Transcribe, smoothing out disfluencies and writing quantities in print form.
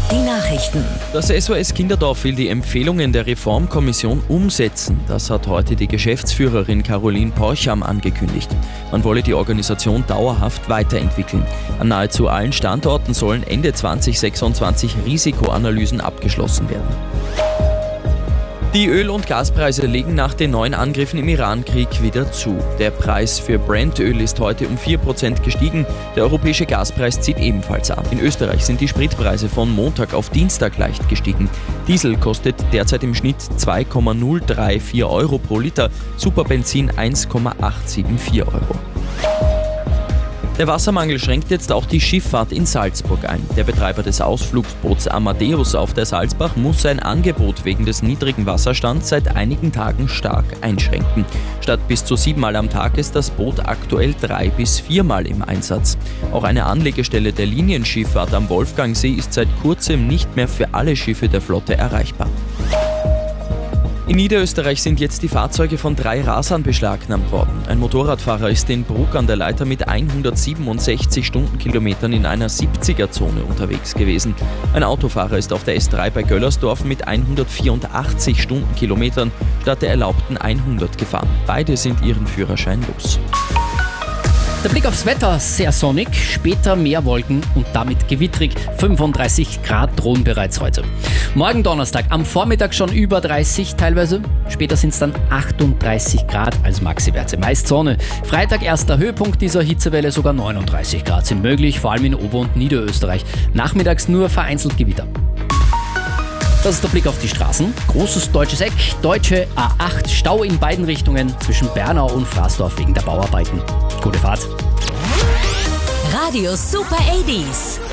Die Nachrichten. Das SOS Kinderdorf will die Empfehlungen der Reformkommission umsetzen. Das hat heute die Geschäftsführerin Caroline Porcham angekündigt. Man wolle die Organisation dauerhaft weiterentwickeln. An nahezu allen Standorten sollen Ende 2026 Risikoanalysen abgeschlossen werden. Die Öl- und Gaspreise legen nach den neuen Angriffen im Iran-Krieg wieder zu. Der Preis für Brent-Öl ist heute um 4% gestiegen. Der europäische Gaspreis zieht ebenfalls ab. In Österreich sind die Spritpreise von Montag auf Dienstag leicht gestiegen. Diesel kostet derzeit im Schnitt 2,034 Euro pro Liter, Superbenzin 1,874 Euro. Der Wassermangel schränkt jetzt auch die Schifffahrt in Salzburg ein. Der Betreiber des Ausflugsboots Amadeus auf der Salzbach muss sein Angebot wegen des niedrigen Wasserstands seit einigen Tagen stark einschränken. Statt bis zu 7-mal am Tag ist das Boot aktuell 3- bis 4-mal im Einsatz. Auch eine Anlegestelle der Linienschifffahrt am Wolfgangsee ist seit kurzem nicht mehr für alle Schiffe der Flotte erreichbar. In Niederösterreich sind jetzt die Fahrzeuge von 3 Rasern beschlagnahmt worden. Ein Motorradfahrer ist in Bruck an der Leiter mit 167 Stundenkilometern in einer 70er-Zone unterwegs gewesen. Ein Autofahrer ist auf der S3 bei Göllersdorf mit 184 Stundenkilometern statt der erlaubten 100 gefahren. Beide sind ihren Führerschein los. Der Blick aufs Wetter, sehr sonnig, später mehr Wolken und damit gewittrig. 35 Grad drohen bereits heute. Morgen Donnerstag, am Vormittag schon über 30 teilweise. Später sind es dann 38 Grad als Maxi-Werte. Meist Sonne. Freitag erster Höhepunkt dieser Hitzewelle, sogar 39 Grad sind möglich, vor allem in Ober- und Niederösterreich. Nachmittags nur vereinzelt Gewitter. Das ist der Blick auf die Straßen. Großes deutsches Eck, deutsche A8, Stau in beiden Richtungen zwischen Bernau und Fraßdorf wegen der Bauarbeiten. Gute Fahrt. Radio Super 80s.